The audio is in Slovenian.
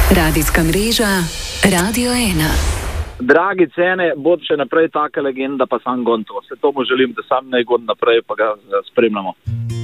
Radijska mreža Radio 1. Dragi cene, bod še naprej taka legenda, pa sam gonto. Se tomu želim, da sam naj gon naprej, pa ga spremljamo.